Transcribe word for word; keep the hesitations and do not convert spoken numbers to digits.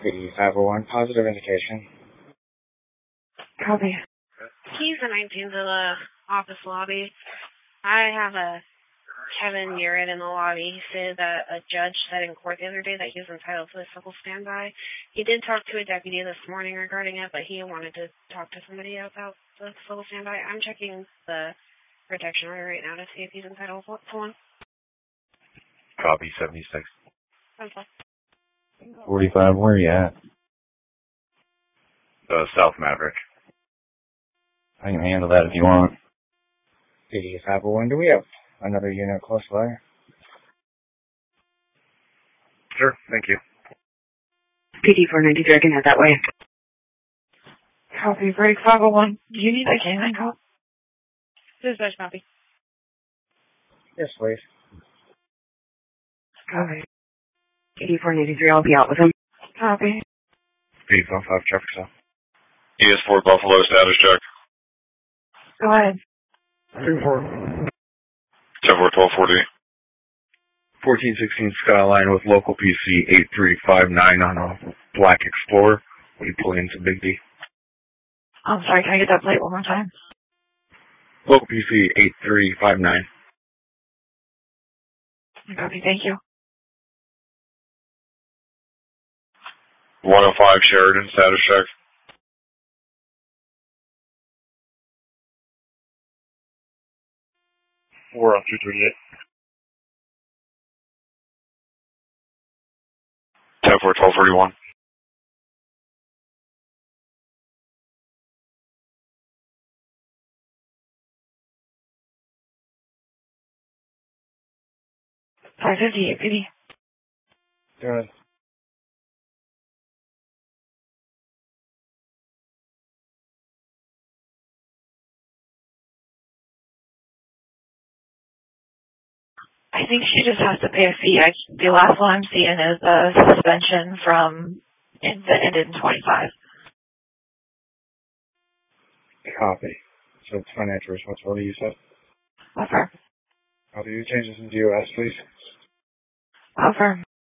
The five oh one, positive indication. Copy. Keys the nineteen to the office lobby. I have a Kevin Urett in the lobby. He said that a judge said in court the other day that he was entitled to a civil standby. He did talk to a deputy this morning regarding it, but he wanted to talk to somebody about the civil standby. I'm checking the protection order right now to see if he's entitled to one. Copy, seventy-six. Okay. forty-five, where are you at? Uh, South Maverick. I can handle that if you want. The five oh one, do we have another unit close by? Sure, thank you. P D four ninety-three, I can head that way. Copy, break five oh one. Do you need a canine help? Dispatch copy. Yes, please. Copy. P D four ninety-three, I'll be out with him. Copy. P D five Jefferson. E S four Buffalo, status check. Go ahead. ten four. ten four, twelve forty. fourteen sixteen Skyline with local P C eight three five nine on a black Explorer. Will you pull into Big D? I'm sorry, can I get that plate one more time? Local P C eight three five nine. Copy, thank you. one oh five Sheridan, status check. four on two thirty-eight. ten four, twelve thirty-one. five fifty-eight, P D. Good. I think she just has to pay a fee. I, the last one I'm seeing is a suspension from in, that ended in twenty-five. Copy. So it's financial responsibility, you said? Affirm. How do you change this into U S, please? Affirm.